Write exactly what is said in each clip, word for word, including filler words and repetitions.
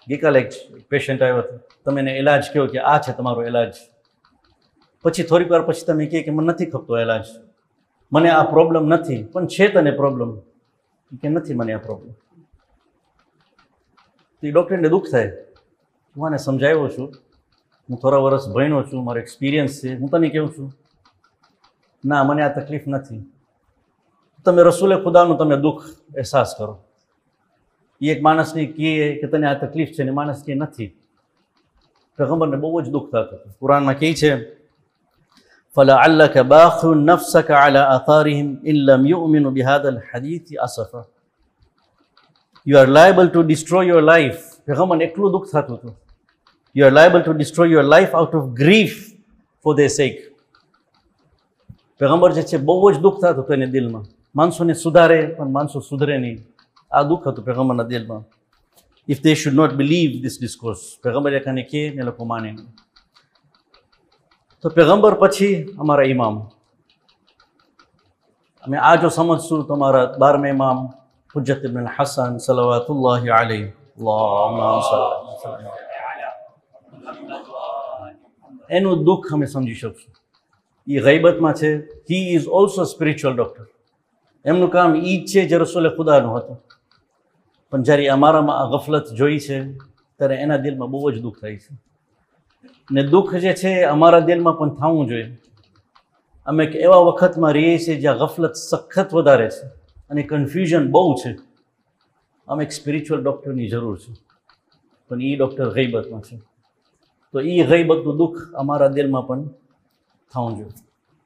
ગઈકાલે એક પેશન્ટ આવ્યો હતો, તમે એને ઇલાજ કહો કે આ છે તમારો ઇલાજ, પછી થોડીક વાર પછી તમે કહે કે મને નથી ખપતો ઇલાજ, મને આ પ્રોબ્લેમ નથી, પણ છે તને પ્રોબ્લેમ કે નથી મને આ પ્રોબ્લેમ. તો એ ડૉક્ટરને દુઃખ થાય, હું આને સમજાવ્યો છું, હું થોડા વર્ષ ભણ્યો છું, મારો એક્સપિરિયન્સ છે, હું તને કહું છું ના મને આ તકલીફ નથી. તમે રસૂલે ખુદાનું તમે દુઃખ અહેસાસ કરો. એ એક માણસને કહે કે તને આ તકલીફ છે ને માણસ કહે નથી. પૈગંબરને બહુ જ દુઃખ થતું હતું. કુરાનમાં કહે છે فَلَعَلَّكَ بَاخِعٌ نَفْسَكَ عَلَىٰ آثَارِهِمْ إِن لَّمْ يُؤْمِنُوا بِهَذَا الْحَدِيثِ أَسَفًا. You are liable to destroy your life. પૈગંબરને એટલું દુઃખ થતું હતું. You are liable to destroy your life out of grief for their sake. પૈગંબર જે છે બહુ જ દુઃખ થતું હતું એને દિલમાં. માણસોને સુધારે પણ માણસો સુધરે નહીં, આ દુઃખ હતું પૈગંબરના દિલમાં. If they should not believe this discourse, પૈગંબર એકાને કહે ને લોકો માને નહીં. તો પૈગંબર પછી અમારા ઇમામ, અમે આ જો સમજશું તો અમારા બારમે ઇમામ હુજ્જત ઇબ્ન હસન સલવાતુલ્લાહ અલૈહ, એનું દુઃખ અમે સમજી શકશું. એ ગૈબતમાં છે. He is also spiritual doctor. એમનું કામ એ જ છે જે રસૂલે ખુદાનું હતું. પણ જ્યારે અમારામાં આ ગફલત જોઈ છે ત્યારે એના દિલમાં બહુ જ દુઃખ થાય છે. ને દુઃખ જે છે અમારા દિલમાં પણ થવું જોઈએ. અમે એક એવા વખતમાં રહીએ છીએ જ્યાં ગફલત સખત વધારે છે અને કન્ફ્યુઝન બહુ છે. અમે એક સ્પિરિચ્યુઅલ ડૉક્ટરની જરૂર છે, પણ એ ડૉક્ટર ગૈબતમાં છે. તો એ ગૈબતનું દુઃખ અમારા દિલમાં પણ થવું જોઈએ.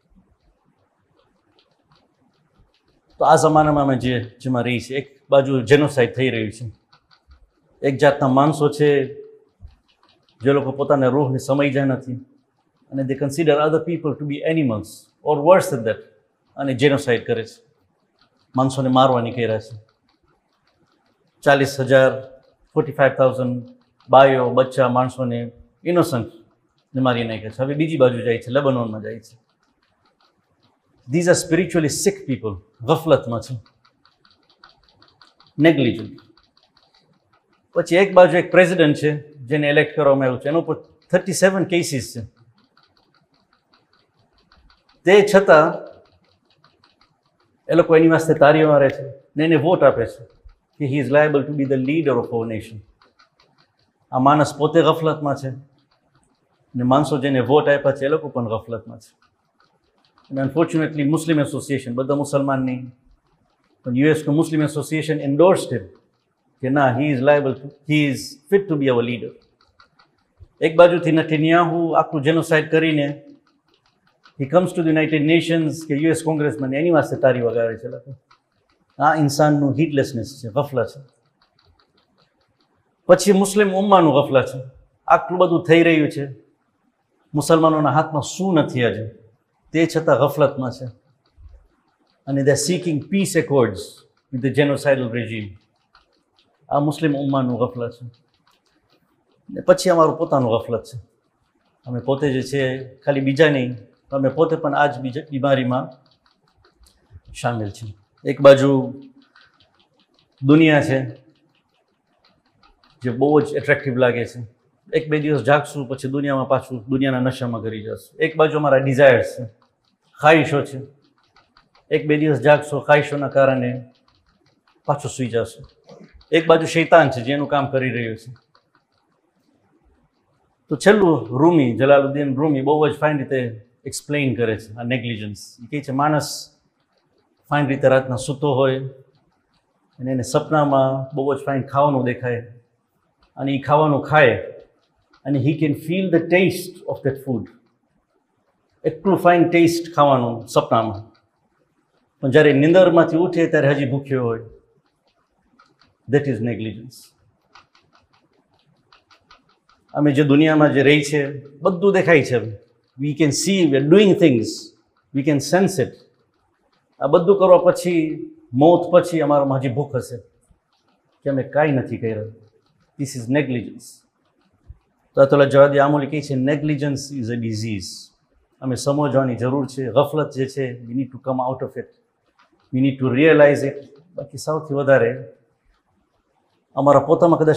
તો આ જમાનામાં અમે જે જેમાં રહી છે, એક બાજુ જેનોસાઇડ થઈ રહ્યું છે. એક જાતના માણસો છે જે લોકો પોતાના રૂહને સમજ્યા નથી અને દે consider other people two B animals or વર્સ then that, અને જેનોસાઇડ કરે છે. માણસોને મારવાની કર્યા છે. ચાલીસ હજાર ફોર્ટી ફાઇવ થાઉઝન્ડ બાયો બચ્ચા માણસોને ઇનોસન્ટને મારી નાખ્યા છે. હવે બીજી બાજુ જાય છે, લેબનોનમાં જાય છે. These are spiritually six people. ગફલતમાં છે, નેગ્લિજન્ટ. પછી એક બાજુ એક પ્રેસિડેન્ટ છે જેને ઇલેક્ટ કરવામાં આવ્યું છે, એનો પર થર્ટી સેવન કેસીસ છે. તે છતાં એ લોકો એની વાસ્તે તાળીઓ મારે છે ને એને વોટ આપે છે કે he is liable two B the leader of our nation. આ માણસ પોતે ગફલતમાં છે ને માણસો જેને વોટ આપ્યા છે એ લોકો પણ ગફલતમાં છે. અને અનફોર્ચ્યુનેટલી મુસ્લિમ એસોસિએશન, બધા મુસલમાન નહીં પણ યુએસનું મુસ્લિમ એસોસિએશન એન્ડોર્સ્ડ હિમ કે ના, he is liable two, he is fit two B hour leader. એક બાજુથી નેતન્યાહુ આખું જેનોસાઇડ કરીને હી comes to the United Nations કે યુએસ કોંગ્રેસમાં એની વાસ્તે તારી વગાડે છે લોકો. આ ઇન્સાનનું હીટલેસનેસ છે, ગફલા છે. પછી મુસ્લિમ ઉમ્માનું ગફલા છે. આટલું બધું થઈ રહ્યું છે, મુસલમાનોના હાથમાં શું નથી આજે, તે છતાં ગફલતમાં છે. અને they are seeking piece એકોર્ડ્સ with the જેનોસાઇડલ regime. આ મુસ્લિમ ઉમ્માનું ગફલત છે. ને પછી અમારું પોતાનું ગફલત છે. અમે પોતે જે છે ખાલી બીજા નહીં, અમે પોતે પણ આ જ બીજા બીમારીમાં સામેલ છે. એક બાજુ દુનિયા છે જે બહુ જ એટ્રેક્ટિવ લાગે છે. એક બે દિવસ જાગશું પછી દુનિયામાં પાછું દુનિયાના નશામાં કરી જશું. એક બાજુ અમારા ડિઝાયર્સ છે, ખ્વાહિશો છે. એક બે દિવસ જાગશો, ખ્વાહિશોના કારણે પાછું સૂઈ જશું. એક બાજુ શૈતાન છે જેનું કામ કરી રહ્યું છે. તો છેલ્લું રૂમી, જલાલુદ્દીન રૂમી બહુ જ ફાઇન રીતે એક્સપ્લેઇન કરે છે આ નેગ્લિજન્સ. એ કહે છે માણસ ફાઇન રીતે રાતના સૂતો હોય અને એને સપનામાં બહુ જ ફાઇન ખાવાનું દેખાય અને એ ખાવાનું ખાય અને he can feel the test of that food. એટલું ફાઇન ટેસ્ટ ખાવાનું સપનામાં, પણ જ્યારે નિંદરમાંથી ઉઠે ત્યારે હજી ભૂખ્યો હોય. That is negligence. અમે જે દુનિયામાં જે રહી છે બધું દેખાય છે. We can see, we are doing things, we can sense it. આ બધું કરવા પછી, મોત પછી અમારામાં હજી ભૂખ હશે કે અમે કાંઈ નથી કર્યા. This is negligence. તો અતોલા જવાદી આમોલી કહે છે નેગ્લિજન્સ ઇઝ અ ડિઝીઝ. અમે સમજવાની જરૂર છે. ગફલત જે છે, we need to come out of it, we need to realise it. બાકી સૌથી વધારે અમારા પોતામાં કદાચ